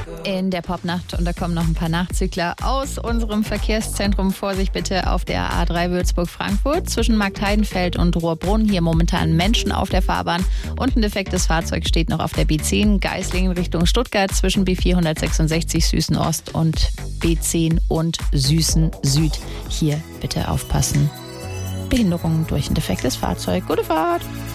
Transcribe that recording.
in der Popnacht. Und da kommen noch ein paar Nachzügler aus unserem Verkehrszentrum. Vorsicht bitte auf der A3 Würzburg-Frankfurt zwischen Marktheidenfeld und Rohrbrunn. Hier momentan Menschen auf der Fahrbahn und ein defektes Fahrzeug steht noch auf der B10 Geislingen Richtung Stuttgart zwischen B466 Süßen Ost und B10 und Süßen Süd. Hier bitte aufpassen. Behinderungen durch ein defektes Fahrzeug. Gute Fahrt!